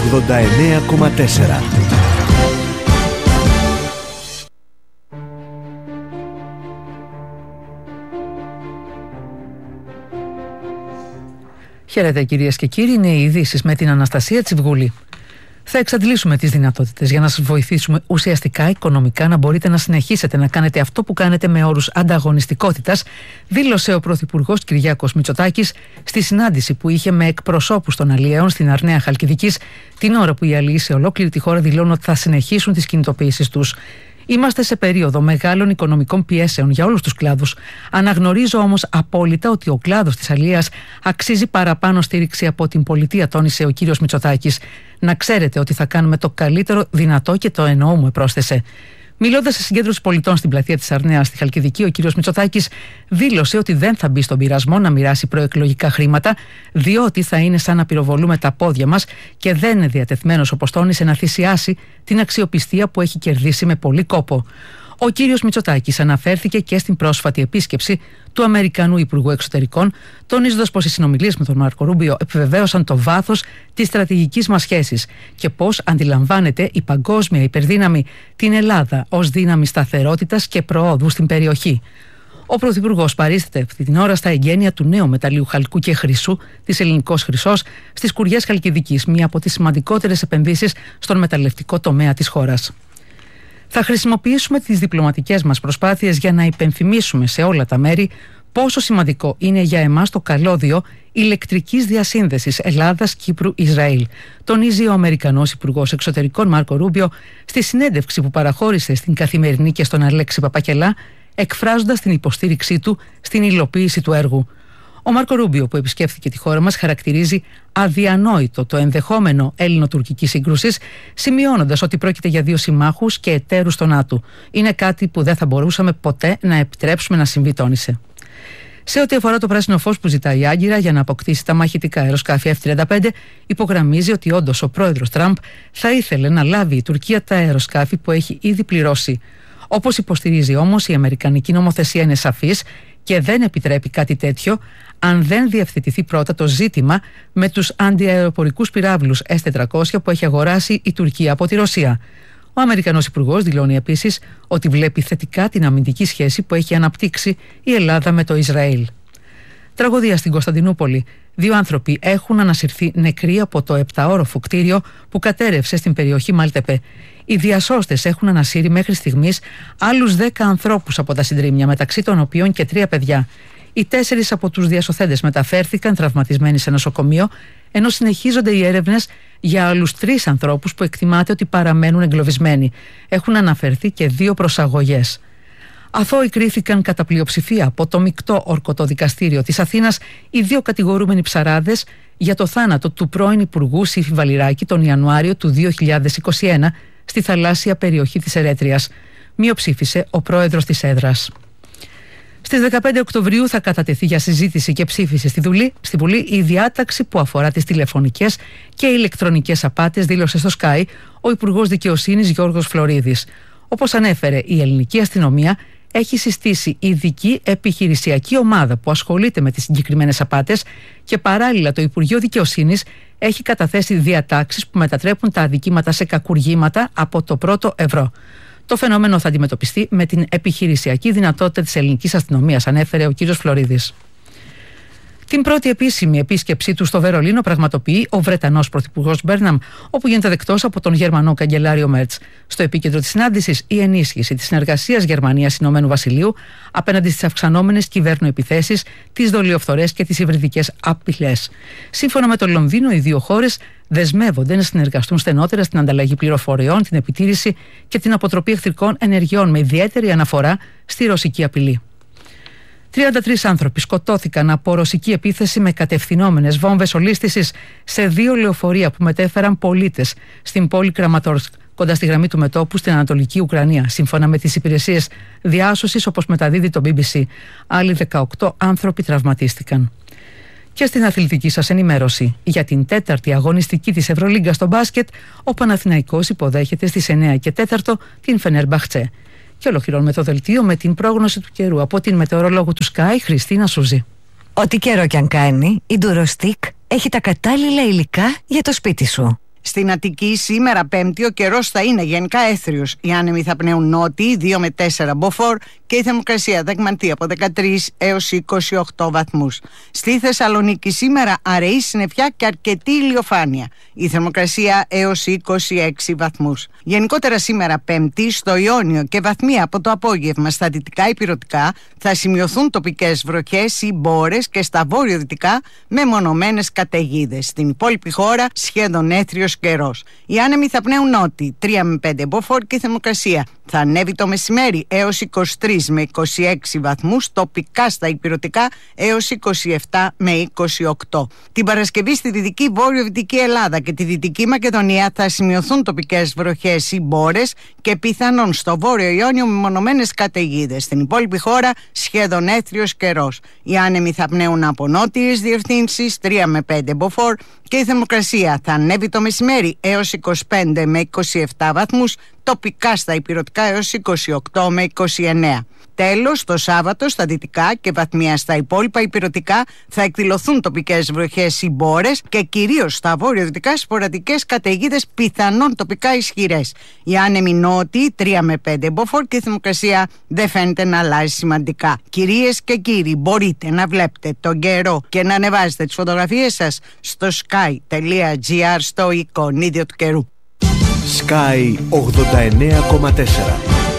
89,4. Χαίρετε κυρίες και κύριοι, είναι οι ειδήσεις με την Αναστασία Τσιβγούλη. Θα εξαντλήσουμε τις δυνατότητες για να σας βοηθήσουμε ουσιαστικά οικονομικά να μπορείτε να συνεχίσετε να κάνετε αυτό που κάνετε με όρους ανταγωνιστικότητας, δήλωσε ο Πρωθυπουργός Κυριάκος Μητσοτάκης στη συνάντηση που είχε με εκπροσώπους των αλλιέων στην Αρναία Χαλκιδικής, την ώρα που οι αλλιεί σε ολόκληρη τη χώρα δηλώνουν ότι θα συνεχίσουν τις κινητοποιήσεις τους. Είμαστε σε περίοδο μεγάλων οικονομικών πιέσεων για όλους τους κλάδους. Αναγνωρίζω όμως απόλυτα ότι ο κλάδος της αλίας αξίζει παραπάνω στήριξη από την πολιτεία, τόνισε ο κύριος Μητσοτάκης. Να ξέρετε ότι θα κάνουμε το καλύτερο δυνατό και το εννοούμε, πρόσθεσε. Μιλώντας σε συγκέντρωση πολιτών στην πλατεία της Αρνέας στη Χαλκιδική, ο κύριος Μητσοτάκης δήλωσε ότι δεν θα μπει στον πειρασμό να μοιράσει προεκλογικά χρήματα, διότι θα είναι σαν να πυροβολούμε τα πόδια μας και δεν είναι διατεθμένος, όπως τόνισε, να θυσιάσει την αξιοπιστία που έχει κερδίσει με πολύ κόπο. Ο κύριος Μητσοτάκης αναφέρθηκε και στην πρόσφατη επίσκεψη του Αμερικανού Υπουργού Εξωτερικών, τονίζοντας πως οι συνομιλίες με τον Μάρκο Ρούμπιο επιβεβαίωσαν το βάθος της στρατηγικής μας σχέσης και πως αντιλαμβάνεται η παγκόσμια υπερδύναμη την Ελλάδα ως δύναμη σταθερότητας και προόδου στην περιοχή. Ο Πρωθυπουργός παρίσταται αυτή την ώρα στα εγγένεια του νέου μεταλλίου χαλκού και χρυσού της Ελληνικός Χρυσός στις Κουριές Χαλκιδικής, μία από τις σημαντικότερες επενδύσεις στον μεταλλευτικό τομέα της χώρας. Θα χρησιμοποιήσουμε τις διπλωματικές μας προσπάθειες για να υπενθυμίσουμε σε όλα τα μέρη πόσο σημαντικό είναι για εμάς το καλώδιο ηλεκτρικής διασύνδεσης Ελλάδας-Κύπρου-Ισραήλ, τονίζει ο Αμερικανός Υπουργός Εξωτερικών Μάρκο Ρούμπιο στη συνέντευξη που παραχώρησε στην Καθημερινή και στον Αλέξη Παπακελά, εκφράζοντας την υποστήριξή του στην υλοποίηση του έργου. Ο Μάρκο Ρούμπιο, που επισκέφθηκε τη χώρα μας, χαρακτηρίζει αδιανόητο το ενδεχόμενο Έλληνο-τουρκικής σύγκρουσης, σημειώνοντας ότι πρόκειται για δύο συμμάχους και εταίρους στο ΝΑΤΟ. Είναι κάτι που δεν θα μπορούσαμε ποτέ να επιτρέψουμε να συμβεί, τόνισε. Σε ό,τι αφορά το πράσινο φως που ζητάει η Άγκυρα για να αποκτήσει τα μαχητικά αεροσκάφη F-35, υπογραμμίζει ότι όντως ο πρόεδρος Τραμπ θα ήθελε να λάβει η Τουρκία τα αεροσκάφη που έχει ήδη πληρώσει. Όπως υποστηρίζει όμως, η αμερικανική νομοθεσία είναι σαφής και δεν επιτρέπει κάτι τέτοιο αν δεν διευθετηθεί πρώτα το ζήτημα με τους αντιαεροπορικούς πυράβλους S-400 που έχει αγοράσει η Τουρκία από τη Ρωσία. Ο Αμερικανός Υπουργός δηλώνει επίσης ότι βλέπει θετικά την αμυντική σχέση που έχει αναπτύξει η Ελλάδα με το Ισραήλ. Τραγωδία στην Κωνσταντινούπολη. 2 άνθρωποι έχουν ανασυρθεί νεκροί από το 7όροφο κτίριο που κατέρευσε στην περιοχή Μάλτεπε. Οι διασώστες έχουν ανασύρει μέχρι στιγμής άλλους 10 ανθρώπους από τα συντρίμμια, μεταξύ των οποίων και 3 παιδιά. Οι 4 από τους διασωθέντες μεταφέρθηκαν τραυματισμένοι σε νοσοκομείο, ενώ συνεχίζονται οι έρευνες για άλλους 3 ανθρώπους που εκτιμάται ότι παραμένουν εγκλωβισμένοι. Έχουν αναφερθεί και 2 προσαγωγές. Αθώοι κρίθηκαν κατά πλειοψηφία από το μεικτό ορκωτό δικαστήριο της Αθήνας οι 2 κατηγορούμενοι ψαράδες για το θάνατο του πρώην Υπουργού Σύφη Βαλιράκη τον Ιανουάριο του 2021 στη θαλάσσια περιοχή της Ερέτριας. Μειοψήφισε ο πρόεδρος της έδρας. Στις 15 Οκτωβρίου θα κατατεθεί για συζήτηση και ψήφιση στη Βουλή η διάταξη που αφορά τις τηλεφωνικές και ηλεκτρονικές απάτες, δήλωσε στο Sky ο Υπουργός Δικαιοσύνης Γιώργος Φλωρίδης. Όπως ανέφερε, η ελληνική αστυνομία έχει συστήσει ειδική επιχειρησιακή ομάδα που ασχολείται με τις συγκεκριμένες απάτες και παράλληλα το Υπουργείο Δικαιοσύνης έχει καταθέσει διατάξεις που μετατρέπουν τα αδικήματα σε κακουργήματα από το πρώτο ευρώ. Το φαινόμενο θα αντιμετωπιστεί με την επιχειρησιακή δυνατότητα της ελληνικής αστυνομίας, ανέφερε ο κύριος Φλωρίδης. Την πρώτη επίσημη επίσκεψή του στο Βερολίνο πραγματοποιεί ο Βρετανός Πρωθυπουργός Μπέρναμ, όπου γίνεται δεκτός από τον Γερμανό Καγκελάριο Μέρτς. Στο επίκεντρο της συνάντησης, η ενίσχυση της συνεργασίας Γερμανίας-Ηνωμένου Βασιλείου απέναντι στις αυξανόμενες κυβέρνοεπιθέσεις, τις δολιοφθορές και τις υβριδικές απειλές. Σύμφωνα με το Λονδίνο, οι 2 χώρες δεσμεύονται να συνεργαστούν στενότερα στην ανταλλαγή πληροφοριών, την επιτήρηση και την αποτροπή εχθρικών ενεργειών, με ιδιαίτερη αναφορά στη ρωσική απειλή. 33 άνθρωποι σκοτώθηκαν από ρωσική επίθεση με κατευθυνόμενες βόμβες ολίσθησης σε 2 λεωφορεία που μετέφεραν πολίτες στην πόλη Κραματόρσκ, κοντά στη γραμμή του μετώπου στην Ανατολική Ουκρανία, σύμφωνα με τις υπηρεσίες διάσωσης, όπως μεταδίδει το BBC. Άλλοι 18 άνθρωποι τραυματίστηκαν. Και στην αθλητική σας ενημέρωση, για την 4η αγωνιστική της Ευρωλίγκα στο μπάσκετ, ο Παναθηναϊκός υποδέχεται στις 9 και 4 την Φενέρμπαχτσε. Και ολοκληρώνουμε το δελτίο με την πρόγνωση του καιρού από την μετεωρολόγο του Sky, Χριστίνα Σούζη. Ό,τι καιρό κι αν κάνει, η Ντουροστικ έχει τα κατάλληλα υλικά για το σπίτι σου. Στην Αττική σήμερα Πέμπτη ο καιρός θα είναι γενικά έθριος. Οι άνεμοι θα πνέουν νότιοι 2 με 4 μποφόρ και η θερμοκρασία θα εκμανθεί από 13 έως 28 βαθμούς. Στη Θεσσαλονίκη σήμερα αραιή συννεφιά και αρκετή ηλιοφάνεια. Η θερμοκρασία έως 26 βαθμούς. Γενικότερα σήμερα Πέμπτη στο Ιόνιο και βαθμία από το απόγευμα στα δυτικά ηπειρωτικά θα σημειωθούν τοπικές βροχές ή μπόρες και στα βόρειο-δυτικά μεμονωμένες καταιγίδες. Στην υπόλοιπη χώρα σχεδόν έθριος καιρός. Οι άνεμοι θα πνέουν νότιοι 3 με 5 μποφόρ και η θερμοκρασία θα ανέβει το μεσημέρι έως 23 με 26 βαθμούς, τοπικά στα ηπειρωτικά έως 27 με 28. Την Παρασκευή στη δυτική βόρειο-δυτική Ελλάδα και τη Δυτική Μακεδονία θα σημειωθούν τοπικές βροχές ή μπόρες και πιθανόν στο βόρειο Ιόνιο μεμονωμένες καταιγίδες. Στην υπόλοιπη χώρα σχεδόν έθριος καιρός. Οι άνεμοι θα πνέουν από νότιες διευθύνσεις 3 με 5 μποφόρ και η θερμοκρασία θα ανέβει το μεσημέρι έως 25 με 27 βαθμούς, τοπικά στα ηπειρωτικά έως 28 με 29. Τέλος, το Σάββατο στα δυτικά και βαθμία στα υπόλοιπα ηπειρωτικά θα εκδηλωθούν τοπικές βροχές ή μπόρες και κυρίως στα βόρειο-δυτικά σποραδικές καταιγίδες πιθανόν τοπικά ισχυρές. Οι άνεμοι νότιοι 3 με 5 μποφόρ και η θερμοκρασία δεν φαίνεται να αλλάζει σημαντικά. Κυρίες και κύριοι, μπορείτε να βλέπετε τον καιρό και να ανεβάζετε τις φωτογραφίες σας στο sky.gr στο εικονίδιο του καιρού. Sky 89,4.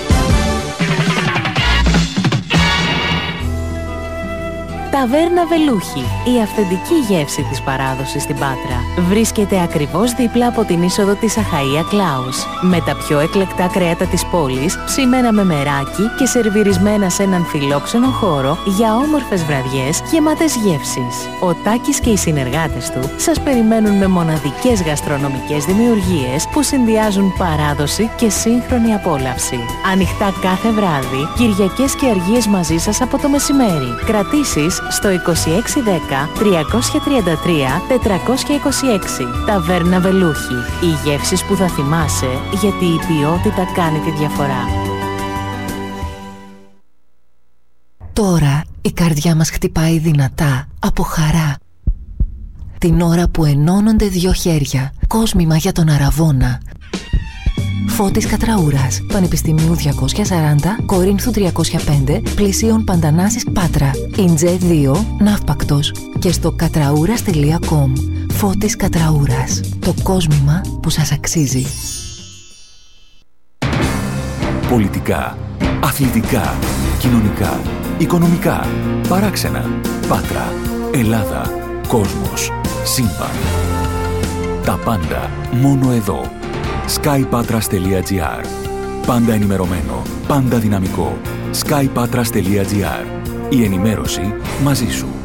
Ταβέρνα Βελούχη, η αυθεντική γεύση της παράδοσης στην Πάτρα. Βρίσκεται ακριβώς δίπλα από την είσοδο της Αχαΐα Κλάους. Με τα πιο εκλεκτά κρέατα της πόλης, ψημένα με μεράκι και σερβιρισμένα σε έναν φιλόξενο χώρο για όμορφες βραδιές γεμάτες γεύσεις. Ο Τάκης και οι συνεργάτες του σας περιμένουν με μοναδικές γαστρονομικές δημιουργίες που συνδυάζουν παράδοση και σύγχρονη απόλαυση. Ανοιχτά κάθε βράδυ, Κυριακές και Αργίες μαζί σας από το μεσημέρι. Κρατήσεις στο 2610 333 426. Ταβέρνα Βελούχη. Οι γεύσεις που θα θυμάσαι, γιατί η ποιότητα κάνει τη διαφορά. Τώρα η καρδιά μας χτυπάει δυνατά από χαρά. Την ώρα που ενώνονται δύο χέρια. Κόσμημα για τον Αραβώνα. Φώτης Κατραούρας, Πανεπιστημίου 240, Κορίνθου 305, Πλησίων Παντανάσης Πάτρα, Ιντζέ 2, Ναύπακτος και στο κατραούρας.com. Φώτης Κατραούρας, το κόσμημα που σας αξίζει. Πολιτικά, αθλητικά, κοινωνικά, οικονομικά, παράξενα, Πάτρα, Ελλάδα, κόσμος, σύμπαν. Τα πάντα μόνο εδώ. skypatras.gr. Πάντα ενημερωμένο, πάντα δυναμικό. skypatras.gr. Η ενημέρωση μαζί σου.